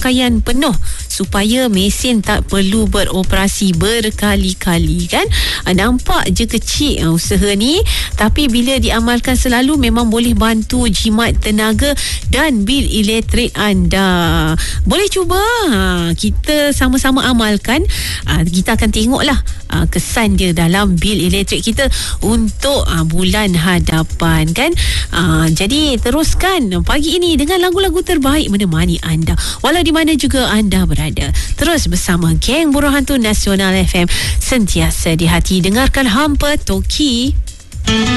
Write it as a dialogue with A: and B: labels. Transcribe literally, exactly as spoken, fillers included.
A: pemakaian penuh supaya mesin tak perlu beroperasi berkali-kali kan. Uh, nampak je kecil uh, usaha ni, tapi bila diamalkan selalu memang boleh bantu jimat tenaga dan bil elektrik anda. Boleh cuba, uh, kita sama-sama amalkan. uh, kita akan tengoklah uh, kesan dia dalam bil elektrik kita untuk uh, bulan hadapan kan. Uh, jadi teruskan pagi ini dengan lagu-lagu terbaik menemani anda walau di mana juga anda berada. Terus bersama geng Buruh Hantu Nasional F M, sentiasa di hati. Dengarkan hampa Toki.